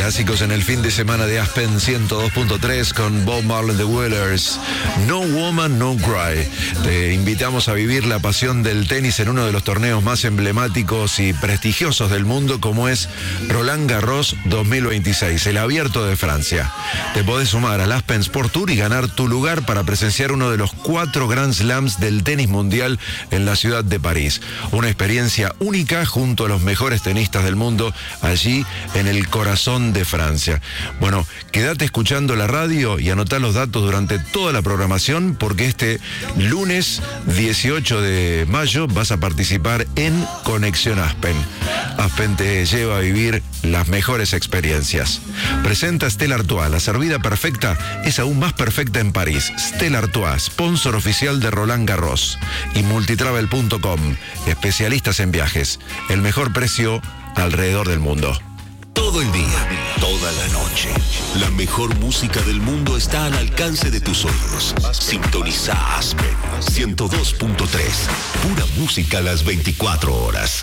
Clásicos en el fin de semana de Aspen 102.3 con Bob Marley The Wailers. No Woman, No Cry. Te invitamos a vivir la pasión del tenis en uno de los torneos más emblemáticos y prestigiosos del mundo, como es Roland Garros 2026, el Abierto de Francia. Te podés sumar al Aspen Sport Tour y ganar tu lugar para presenciar uno de los 4 Grand Slams del tenis mundial en la ciudad de París. Una experiencia única junto a los mejores tenistas del mundo, allí en el corazón de Francia. Bueno, quédate escuchando la radio y anotá los datos durante toda la programación, porque este lunes 18 de mayo vas a participar en Conexión Aspen. Aspen te lleva a vivir las mejores experiencias. Presenta Stella Artois, la servida perfecta es aún más perfecta en París. Stella Artois, sponsor oficial de Roland Garros. Y multitravel.com, especialistas en viajes. El mejor precio alrededor del mundo. Todo el día, toda la noche. La mejor música del mundo está al alcance de tus oídos. Sintoniza Aspen 102.3. Pura música a las 24 horas.